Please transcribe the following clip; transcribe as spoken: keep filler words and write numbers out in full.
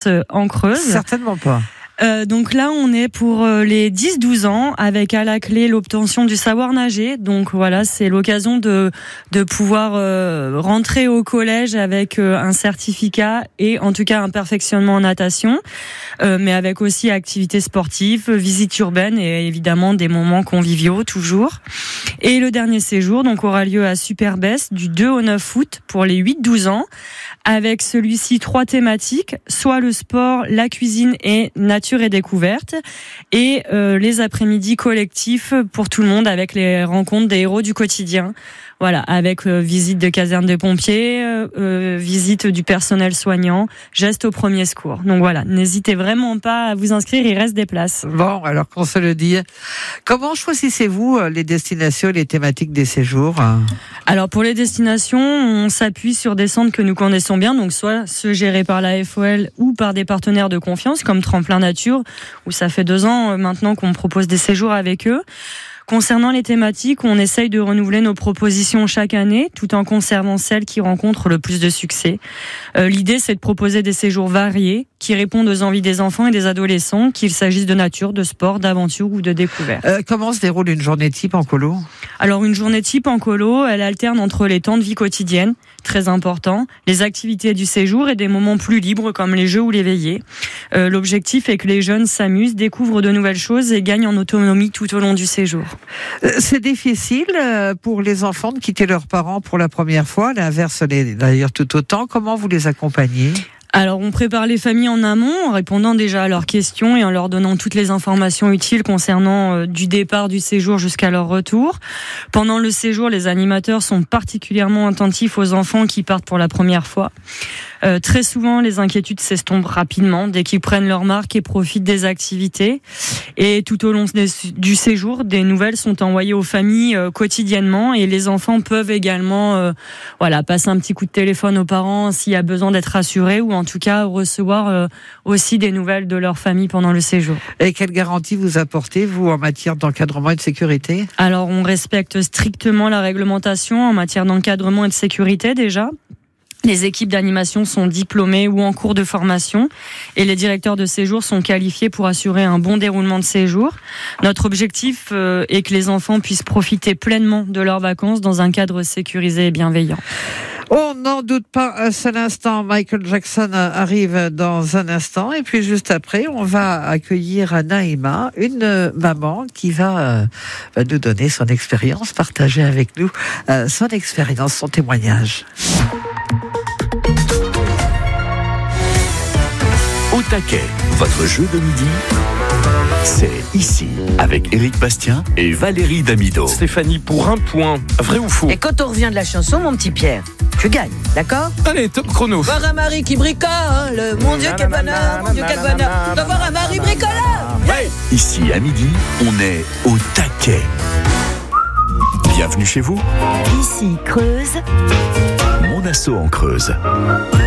euh, en Creuse. Certainement pas. Euh, donc là, on est pour euh, les dix douze ans, avec à la clé l'obtention du savoir nager. Donc voilà, c'est l'occasion de de pouvoir euh, rentrer au collège avec euh, un certificat et en tout cas un perfectionnement en natation, euh, mais avec aussi activités sportives, visites urbaines et évidemment des moments conviviaux toujours. Et le dernier séjour donc aura lieu à Superbès du deux au neuf août pour les huit douze ans, avec celui-ci trois thématiques, soit le sport, la cuisine et nature et découverte, et euh, les après-midi collectifs pour tout le monde avec les rencontres des héros du quotidien. Voilà, avec euh, visite de caserne de pompiers, euh, euh, visite du personnel soignant, gestes au premier secours. Donc voilà, n'hésitez vraiment pas à vous inscrire, il reste des places. Bon, alors qu'on se le dit. Comment choisissez-vous les destinations et les thématiques des séjours ? Alors pour les destinations, on s'appuie sur des centres que nous connaissons bien, donc soit ceux gérés par la F O L ou par des partenaires de confiance comme Tremplin Nature, où ça fait deux ans maintenant qu'on propose des séjours avec eux. Concernant les thématiques, on essaye de renouveler nos propositions chaque année, tout en conservant celles qui rencontrent le plus de succès. Euh, l'idée, c'est de proposer des séjours variés, qui répondent aux envies des enfants et des adolescents, qu'il s'agisse de nature, de sport, d'aventure ou de découverte. Euh, comment se déroule une journée type en colo ? Alors, une journée type en colo, elle alterne entre les temps de vie quotidienne, très important, les activités du séjour et des moments plus libres comme les jeux ou les veillées. Euh, l'objectif est que les jeunes s'amusent, découvrent de nouvelles choses et gagnent en autonomie tout au long du séjour. C'est difficile pour les enfants de quitter leurs parents pour la première fois, l'inverse l'est d'ailleurs tout autant. Comment vous les accompagnez ? Alors, on prépare les familles en amont, en répondant déjà à leurs questions et en leur donnant toutes les informations utiles concernant euh, du départ du séjour jusqu'à leur retour. Pendant le séjour, les animateurs sont particulièrement attentifs aux enfants qui partent pour la première fois. Euh, très souvent, les inquiétudes s'estompent rapidement dès qu'ils prennent leur marque et profitent des activités. Et tout au long des, du séjour, des nouvelles sont envoyées aux familles euh, quotidiennement, et les enfants peuvent également euh, voilà, passer un petit coup de téléphone aux parents s'il y a besoin d'être rassurés, ou en tout cas recevoir euh, aussi des nouvelles de leur famille pendant le séjour. Et quelle garantie vous apportez, vous, en matière d'encadrement et de sécurité ? Alors, on respecte strictement la réglementation en matière d'encadrement et de sécurité déjà. Les équipes d'animation sont diplômées ou en cours de formation, et les directeurs de séjour sont qualifiés pour assurer un bon déroulement de séjour. Notre objectif euh, est que les enfants puissent profiter pleinement de leurs vacances dans un cadre sécurisé et bienveillant. On n'en doute pas un seul instant. Michael Jackson arrive dans un instant, et puis juste après, on va accueillir Naïma, une maman qui va, euh, va nous donner son expérience, partager avec nous euh, son expérience, son témoignage. Au taquet, votre jeu de midi, c'est ici, avec Éric Bastien et Valérie Damido. Stéphanie, pour un point, vrai ou faux ? Et quand on revient de la chanson, mon petit Pierre, tu gagnes, d'accord ? Allez, top chrono. Voir un mari qui bricole, mon Dieu quel bonheur, mon Dieu quel bonheur, d'avoir un mari bricoleur. Ouais. Ici, à midi, on est au taquet. Bienvenue chez vous. Ici, Creuse. Mon assaut en Creuse.